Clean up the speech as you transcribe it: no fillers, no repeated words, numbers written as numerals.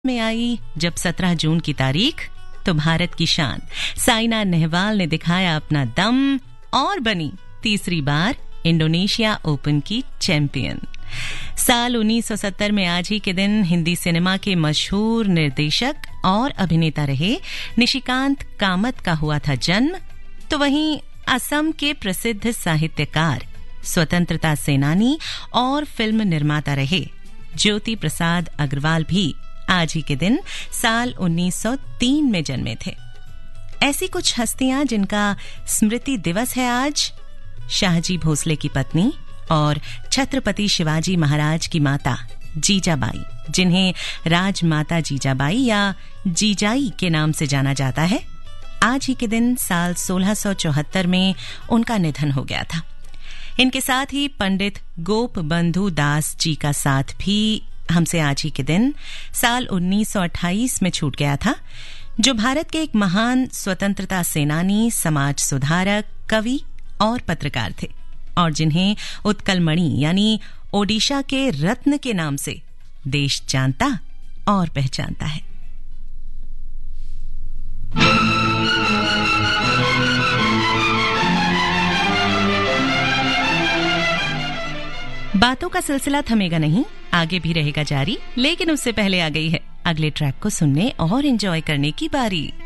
में आई जब 17 जून की तारीख तो भारत की शान साइना नेहवाल ने दिखाया अपना दम और बनी तीसरी बार इंडोनेशिया ओपन की चैंपियन। साल 1970 में आज ही के दिन हिंदी सिनेमा के मशहूर निर्देशक और अभिनेता रहे निशिकांत कामत का हुआ था जन्म। तो वहीं असम के प्रसिद्ध साहित्यकार, स्वतंत्रता सेनानी और फिल्म निर्माता रहे ज्योति प्रसाद अग्रवाल भी आज ही के दिन साल 1903 में जन्मे थे। ऐसी कुछ हस्तियां जिनका स्मृति दिवस है आज: शाहजी भोसले की पत्नी और छत्रपति शिवाजी महाराज की माता जीजाबाई, जिन्हें राजमाता जीजाबाई या जीजाई के नाम से जाना जाता है। आज ही के दिन साल 1674 में उनका निधन हो गया था। इनके साथ ही पंडित गोप बंधु दास जी का साथ भी हमसे आज ही के दिन साल 1928 में छूट गया था, जो भारत के एक महान स्वतंत्रता सेनानी, समाज सुधारक, कवि और पत्रकार थे और जिन्हें उत्कल मणि यानी ओडिशा के रत्न के नाम से देश जानता और पहचानता है। बातों का सिलसिला थमेगा नहीं, आगे भी रहेगा जारी, लेकिन उससे पहले आ गई है अगले ट्रैक को सुनने और एंजॉय करने की बारी।